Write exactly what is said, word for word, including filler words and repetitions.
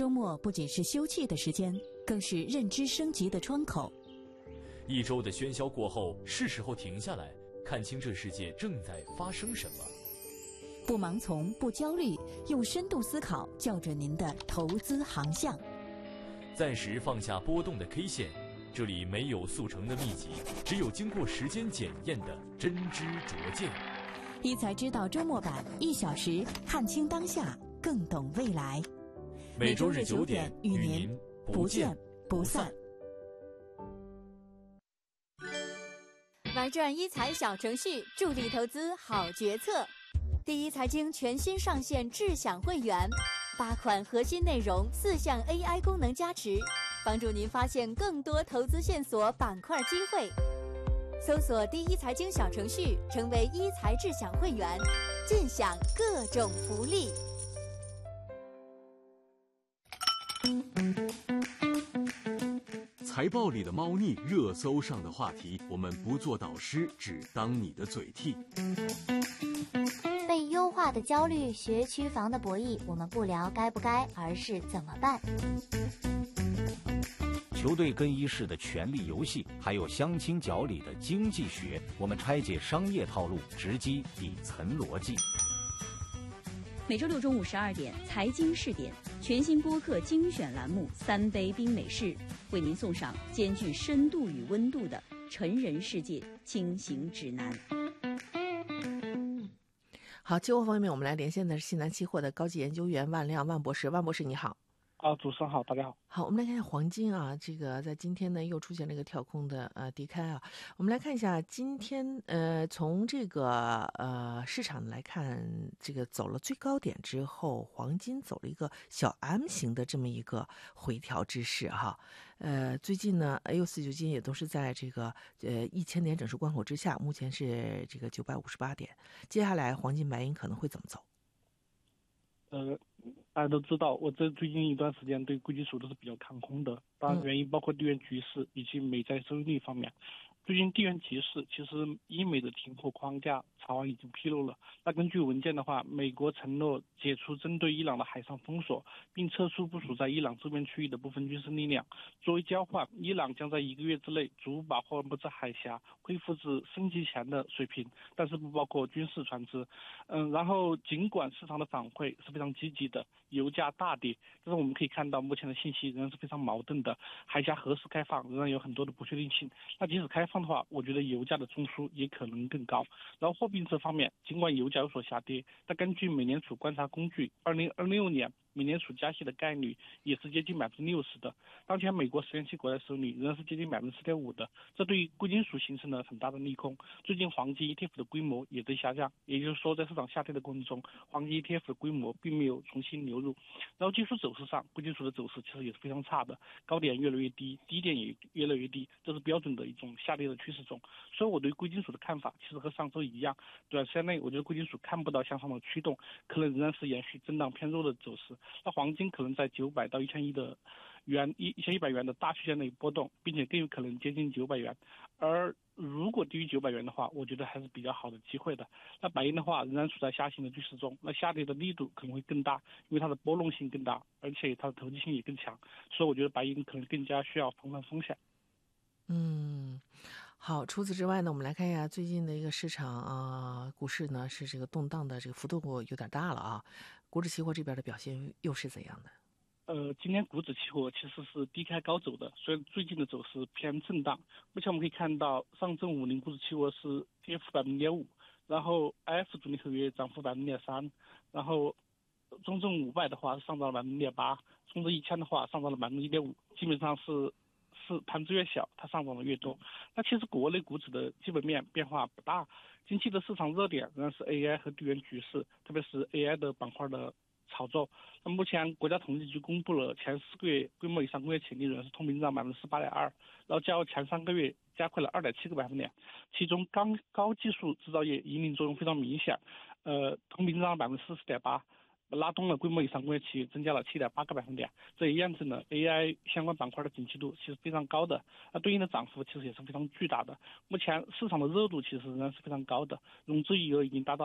周末不仅是休憩的时间，更是认知升级的窗口。 一周的喧嚣过后，是时候停下来，看清这世界正在发生什么。 不盲从，不焦虑，用深度思考校准您的投资航向。 暂时放下波动的 K 线，这里没有速成的秘籍，只有经过时间检验的真知灼见。 一财知道周末版，一小时看清当下，更懂未来。 每周日九点与您不见不散。 玩转一财小程序，助力投资好决策。第一财经全新上线智享会员，八款核心内容，四项 A I 功能加持，帮助您发现更多投资线索、板块机会。搜索第一财经小程序，成为一财智享会员，尽享各种福利。 财报里的猫腻，热搜上的话题，我们不做导师，只当你的嘴替。 被优化的焦虑，学区房的博弈，我们不聊该不该，而是怎么办。 球队更衣室的权力游戏，还有相亲角里的经济学，我们拆解商业套路，直击底层逻辑。 每周六中午十二点，财经试点全新播客精选栏目《三杯冰美式》，为您送上兼具深度与温度的成人世界轻行指南。 好，期货方面，我们来连线的是西南期货的高级研究员万亮万博士。万博士，你好。 啊，主持人好，大家好。 好，我们来看一下黄金啊，这个在今天呢又出现了一个跳空的呃低开啊。我们来看一下今天呃从这个呃市场来看，这个走了最高点之后，黄金走了一个小 M 型的这么一个回调之势哈。呃，最近呢 A 六四九金也都是在这个呃一千点整数关口之下，目前是这个九百五十八点。接下来黄金白银可能会怎么走？ 呃，大家都知道，我这最近一段时间对贵金属都是比较看空的，当然原因包括地缘局势以及美债收益率方面。最近地缘局势其实英美的停火框架草案已经披露了。那根据文件的话，美国承诺解除针对伊朗的海上封锁，并撤出部署在伊朗周边区域的部分军事力量。作为交换，伊朗将在一个月之内逐步把霍尔木兹海峡恢复至升级前的水平，但是不包括军事船只。嗯，然后尽管市场的反馈是非常积极的，油价大跌，但是我们可以看到目前的信息仍然是非常矛盾的，海峡何时开放仍然有很多的不确定性。那即使开放的话，我觉得油价的中枢也可能更高。然后货币这方面，尽管油价有所下跌，但根据美联储观察工具，二零二六年美联储加息的概率也是接近百分之六十的。当前美国十年期国债收益率仍然是接近百分之四点五的，这对于贵金属形成了很大的利空。最近黄金 E T F 的规模也在下降，也就是说，在市场下跌的过程中，黄金 E T F 的规模并没有重新流入。然后技术走势上，贵金属的走势其实也是非常差的，高点越来越低，低点也越来越低，这是标准的一种下跌的趋势中。所以我对贵金属的看法其实和上周一样，短时间内我觉得贵金属看不到向上的驱动，可能仍然是延续震荡偏弱的走势。那黄金可能在九百到一千一的元一一千一百元的大区间内波动，并且更有可能接近九百元。而如果低于九百元的话，我觉得还是比较好的机会的。那白银的话仍然处在下行的趋势中，那下跌的力度可能会更大，因为它的波动性更大，而且它的投机性也更强，所以我觉得白银可能更加需要防范风险。 嗯，好。除此之外呢，我们来看一下最近的一个市场啊、呃，股市呢是这个动荡的，这个幅度有点大了啊。股指期货这边的表现又是怎样的？ 呃，今天股指期货其实是低开高走的，虽然最近的走势偏震荡。目前我们可以看到，上证五零股指期货是跌幅百分之零点五，然后 I F 主力合约涨幅百分之零点三，然后中证五百的话上涨了百分之零点八，中证一千的话上涨了百分之一点五，基本上是。是盘子越小，它上涨的越多。那其实国内股指的基本面变化不大，近期的市场热点仍然是 A I 和地缘局势，特别是 A I 的板块的炒作。那目前国家统计局公布了前四个月规模以上工业企业利润是同比增长百分之十八点二，然后较前三个月加快了二点七个百分点，其中高高技术制造业引领作用非常明显，呃，同比增长百分之四十点八。拉动了规模以上工业企业增加了 七点八个百分点，这也验证了 A I 相关板块的景气度其实非常高的，那对应的涨幅其实也是非常巨大的。目前市场的热度其实仍然是非常高的，融资余额已经达到